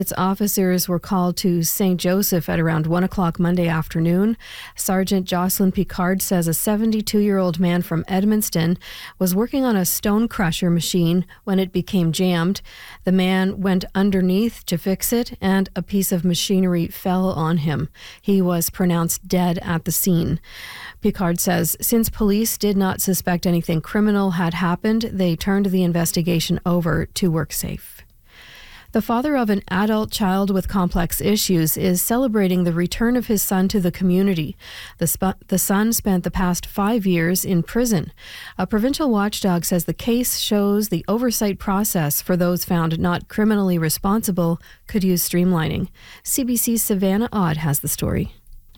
Its officers were called to St. Joseph at around 1 o'clock Monday afternoon. Sergeant Jocelyn Picard says a 72-year-old man from Edmundston was working on a stone crusher machine when it became jammed. The man went underneath to fix it, and a piece of machinery fell on him. He was pronounced dead at the scene. Picard says since police did not suspect anything criminal had happened, they turned the investigation over to WorkSafe. The father of an adult child with complex issues is celebrating the return of his son to the community. The son spent the past 5 years in prison. A provincial watchdog says the case shows the oversight process for those found not criminally responsible could use streamlining. CBC's Savannah Odd has the story.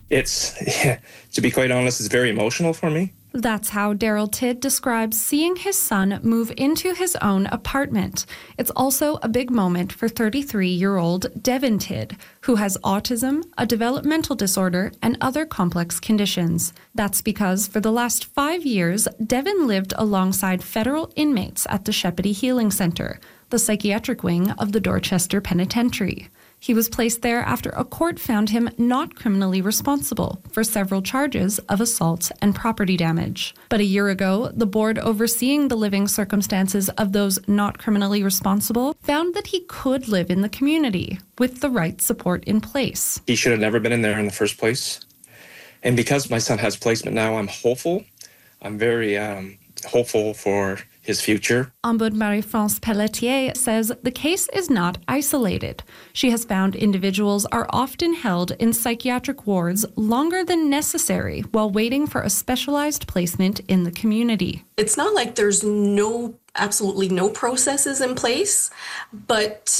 To be quite honest, it's very emotional for me. That's how Daryl Tidd describes seeing his son move into his own apartment. It's also a big moment for 33-year-old Devin Tidd, who has autism, a developmental disorder, and other complex conditions. That's because for the last 5 years, Devin lived alongside federal inmates at the Shepparton Healing Centre, the psychiatric wing of the Dorchester Penitentiary. He was placed there after a court found him not criminally responsible for several charges of assault and property damage. But a year ago, the board overseeing the living circumstances of those not criminally responsible found that he could live in the community with the right support in place. He should have never been in there in the first place. And because my son has placement now, I'm hopeful. I'm very hopeful for his future. Ombudsman Marie-France Pelletier says the case is not isolated. She has found individuals are often held in psychiatric wards longer than necessary while waiting for a specialized placement in the community. It's not like there's absolutely no processes in place, but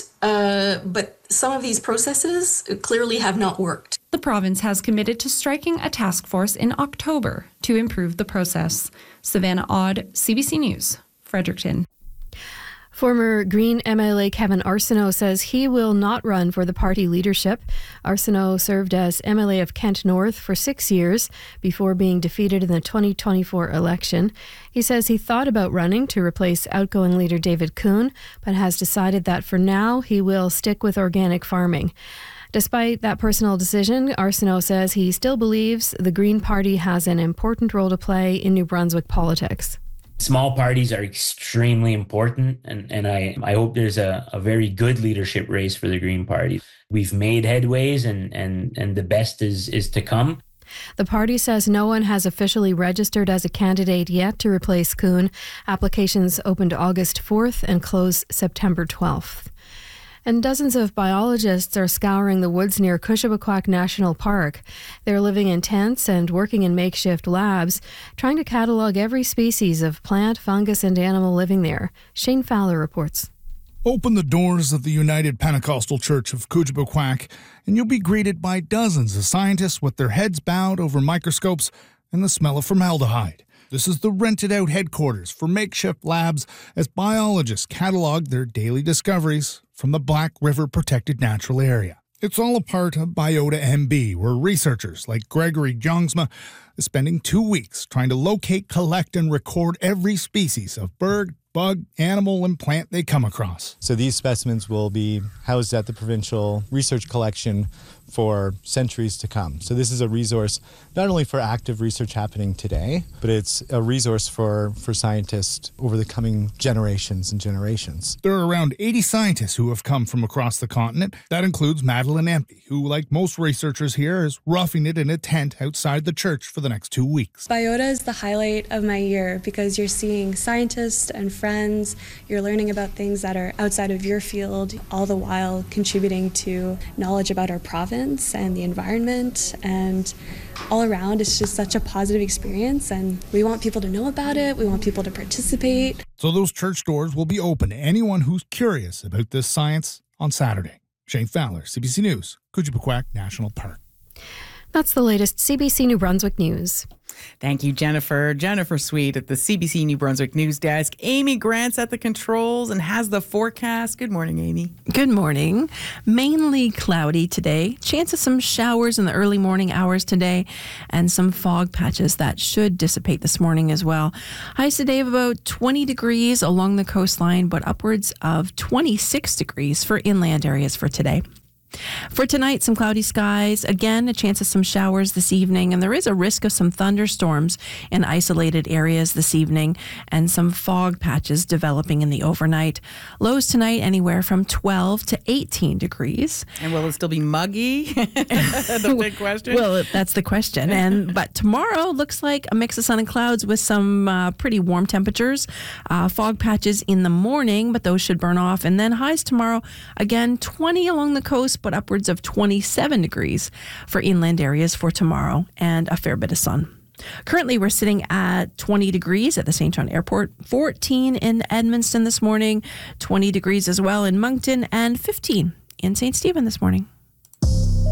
some of these processes clearly have not worked. The province has committed to striking a task force in October to improve the process. Savannah Odd, CBC News, Fredericton. Former Green MLA Kevin Arsenault says he will not run for the party leadership. Arsenault served as MLA of Kent North for 6 years before being defeated in the 2024 election. He says he thought about running to replace outgoing leader David Coon, but has decided that for now he will stick with organic farming. Despite that personal decision, Arsenault says he still believes the Green Party has an important role to play in New Brunswick politics. Small parties are extremely important, and I hope there's a very good leadership race for the Green Party. We've made headways, and the best is to come. The party says no one has officially registered as a candidate yet to replace Coon. Applications opened August 4th and close September 12th. And dozens of biologists are scouring the woods near Kushabakwak National Park. They're living in tents and working in makeshift labs, trying to catalog every species of plant, fungus, and animal living there. Shane Fowler reports. Open the doors of the United Pentecostal Church of Kushabakwak, and you'll be greeted by dozens of scientists with their heads bowed over microscopes and the smell of formaldehyde. This is the rented-out headquarters for makeshift labs as biologists catalog their daily discoveries from the Black River Protected Natural Area. It's all a part of Biota MB, where researchers like Gregory Jongsma is spending 2 weeks trying to locate, collect, and record every species of bird, bug, animal, and plant they come across. So these specimens will be housed at the provincial research collection for centuries to come. So this is a resource not only for active research happening today, but it's a resource for scientists over the coming generations and generations. There are around 80 scientists who have come from across the continent. That includes Madeline Empey, who, like most researchers here, is roughing it in a tent outside the church for the next 2 weeks. Biota is the highlight of my year because you're seeing scientists and friends, you're learning about things that are outside of your field, all the while contributing to knowledge about our province and the environment, and all around it's just such a positive experience, and we want people to know about it, we want people to participate. So those church doors will be open to anyone who's curious about this science on Saturday. Shane Fowler, CBC News, Kushabakwak National Park. That's the latest CBC New Brunswick news. Thank you, Jennifer. Jennifer Sweet at the CBC New Brunswick News Desk. Amy Grant's at the controls and has the forecast. Good morning, Amy. Good morning. Mainly cloudy today. Chance of some showers in the early morning hours today and some fog patches that should dissipate this morning as well. Highs today of about 20 degrees along the coastline, but upwards of 26 degrees for inland areas for today. For tonight, some cloudy skies. Again, a chance of some showers this evening, and there is a risk of some thunderstorms in isolated areas this evening and some fog patches developing in the overnight. Lows tonight anywhere from 12 to 18 degrees. And will it still be muggy? The big question. Well, that's the question. But tomorrow looks like a mix of sun and clouds with some pretty warm temperatures. Fog patches in the morning, but those should burn off. And then highs tomorrow, again, 20 along the coast, but upwards of 27 degrees for inland areas for tomorrow and a fair bit of sun. Currently, we're sitting at 20 degrees at the St. John Airport, 14 in Edmundston this morning, 20 degrees as well in Moncton, and 15 in St. Stephen this morning.